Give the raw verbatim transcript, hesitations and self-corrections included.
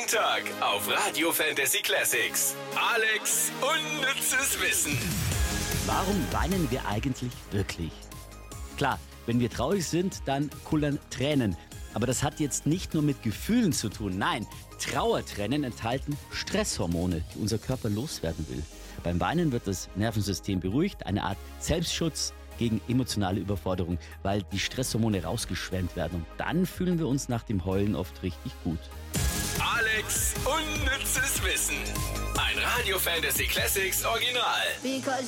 Jeden Tag auf Radio Fantasy Classics. Alex unnützes Wissen. Warum weinen wir eigentlich wirklich? Klar, wenn wir traurig sind, dann kullern Tränen. Aber das hat jetzt nicht nur mit Gefühlen zu tun. Nein, Trauertränen enthalten Stresshormone, die unser Körper loswerden will. Beim Weinen wird das Nervensystem beruhigt, eine Art Selbstschutz gegen emotionale Überforderung, weil die Stresshormone rausgeschwemmt werden. Und dann fühlen wir uns nach dem Heulen oft richtig gut. Alex unnützes Wissen. Ein Radio Fantasy Classics Original.